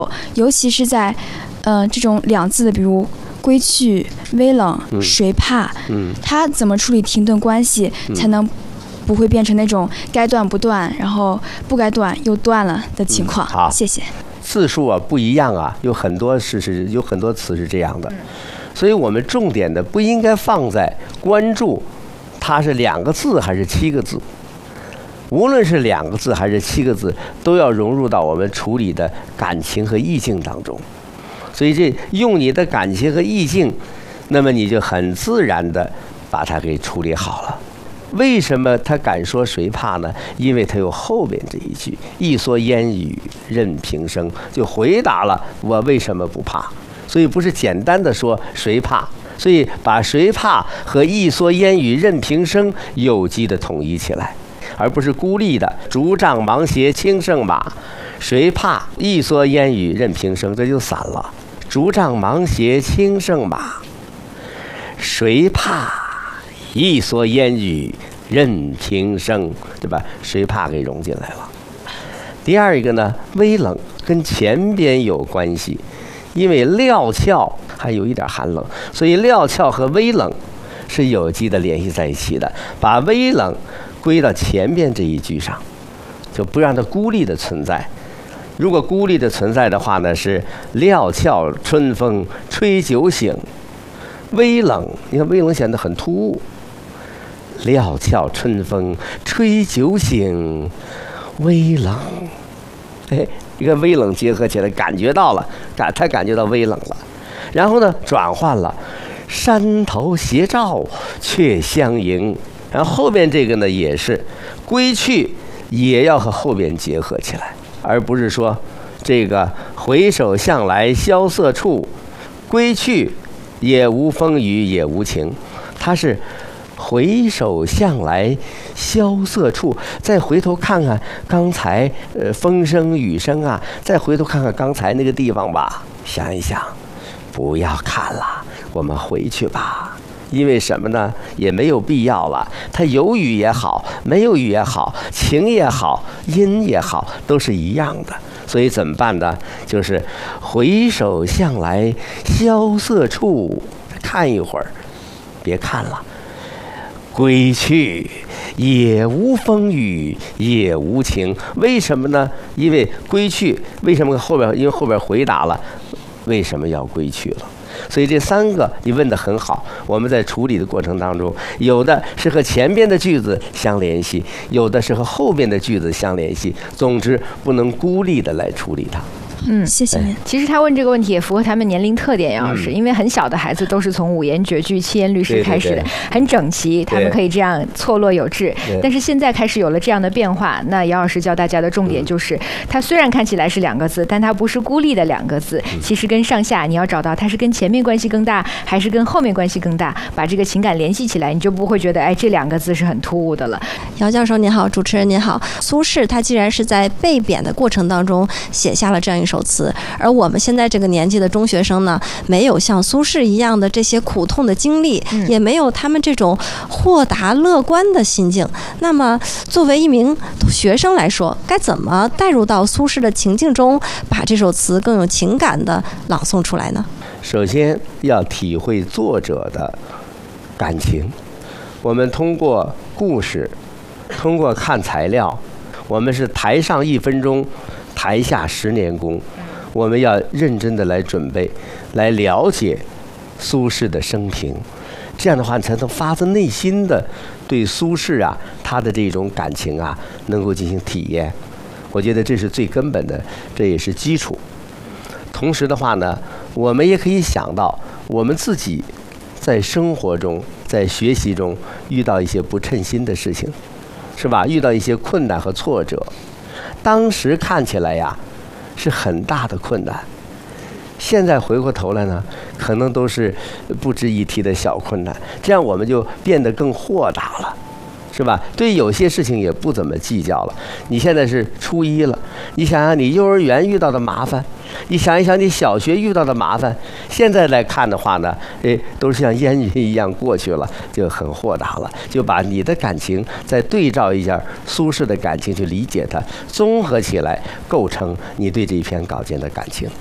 尤其是在这种两字的，比如归去、微冷、谁怕，它怎么处理停顿关系，才能不会变成那种该断不断，然后不该断又断了的情况？ 好， 谢谢。 字数啊不一样啊，有很多词是这样的，所以我们重点的不应该放在关注它是2个字还是7个字。无论是2个字还是7个字，都要融入到我们处理的感情和意境当中。所以这用你的感情和意境，那么你就很自然的把它给处理好了。为什么他敢说谁怕呢？因为他有后边这一句“一蓑烟雨任平生”，就回答了我为什么不怕。所以不是简单的说谁怕，所以把谁怕和一蓑烟雨任平生有机的统一起来，而不是孤立的竹杖芒鞋轻胜马，谁怕一蓑烟雨任平生，这就散了。竹杖芒鞋轻胜马，谁怕一蓑烟雨任平生，对吧？谁怕给融进来了。第二一个呢，微冷跟前边有关系，因为料峭还有一点寒冷，所以料峭和微冷是有机的联系在一起的。把微冷归到前边这一句上，就不让它孤立的存在。如果孤立的存在的话呢，是料峭春风吹酒醒，微冷，你看微冷显得很突兀。料峭春风吹酒醒，微冷，哎，你看微冷结合起来，感觉到了，他感觉到微冷了。然后呢，转换了，山头斜照却相迎。然后后边这个呢，也是归去，也要和后边结合起来，而不是说这个回首向来萧瑟处，归去也无风雨也无晴。它是回首向来萧瑟处，再回头看看刚才风声雨声啊，再回头看看刚才那个地方吧，想一想，不要看了，我们回去吧。因为什么呢？也没有必要了。它有雨也好，没有雨也好，晴也好，阴也好，都是一样的。所以怎么办呢？就是回首向来萧瑟处，看一会儿，别看了。归去也无风雨也无晴。为什么呢？因为归去，为什么后边？因为后边回答了为什么要归去了。所以这3个你问得很好，我们在处理的过程当中，有的是和前边的句子相联系，有的是和后边的句子相联系。总之，不能孤立的来处理它。 谢谢您。 其实他问这个问题也符合他们年龄特点，杨老师，因为很小的孩子都是从5言绝句、7言律诗开始的，很整齐，他们可以这样错落有致。但是现在开始有了这样的变化，那杨老师教大家的重点就是，它虽然看起来是2个字，但它不是孤立的2个字，其实跟上下你要找到它是跟前面关系更大，还是跟后面关系更大，把这个情感联系起来，你就不会觉得这2个字是很突兀的了。 姚教授您好，主持人您好。苏轼他既然是在被贬的过程当中写下了这样一首词，而我们现在这个年纪的中学生呢，没有像苏轼一样的这些苦痛的经历，也没有他们这种豁达乐观的心境。那么作为一名学生来说，该怎么带入到苏轼的情境中，把这首词更有情感的朗诵出来呢？ 首先要体会作者的感情。我们通过故事，通过看材料，我们是台上1分钟，台下10年功。我们要认真的来准备，来了解苏轼的生平，这样的话才能发自内心的对苏轼啊他的这种感情啊能够进行体验。我觉得这是最根本的，这也是基础。同时的话呢，我们也可以想到我们自己在生活中，在学习中遇到一些不称心的事情，是吧？遇到一些困难和挫折，当时看起来呀是很大的困难，现在回过头来呢，可能都是不值一提的小困难，这样我们就变得更豁达了，是吧？对有些事情也不怎么计较了。你现在是初1了， 你想想你幼儿园遇到的麻烦，你想一想你小学遇到的麻烦，现在来看的话呢，都是像烟云一样过去了，就很豁达了。就把你的感情再对照一下苏轼的感情，去理解它，综合起来构成你对这一篇稿件的感情。